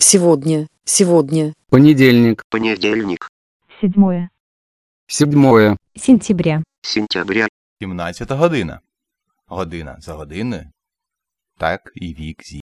сегодня. Понедельник. Понедельник. 7 7 сентября, Сентября. 17 година. Година за годиною. Так і вік зі.